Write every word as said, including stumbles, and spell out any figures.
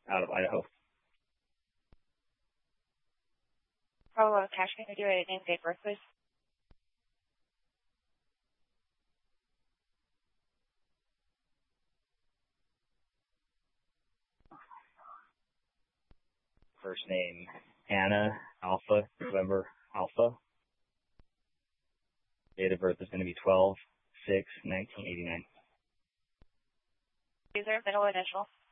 out of Idaho. Oh, Cash, can you do a name, date, birth, please? First name, Anna Alpha, November Alpha. Date of birth is going to be twelve six nineteen eighty-nine. User, middle initial.